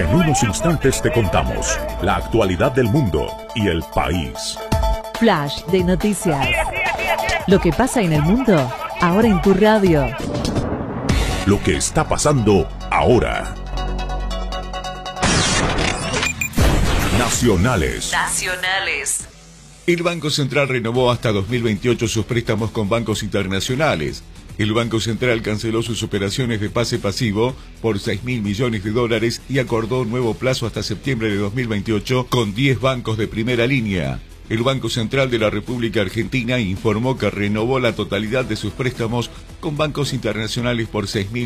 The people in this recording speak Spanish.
En unos instantes te contamos la actualidad del mundo y el país. Flash de noticias. Lo que pasa en el mundo, ahora en tu radio. Lo que está pasando ahora. Nacionales. El Banco Central renovó hasta 2028 sus préstamos con bancos internacionales. El Banco Central canceló sus operaciones de pase pasivo por $6.000 millones y acordó un nuevo plazo hasta septiembre de 2028 con 10 bancos de primera línea. El Banco Central de la República Argentina informó que renovó la totalidad de sus préstamos con bancos internacionales por $6.000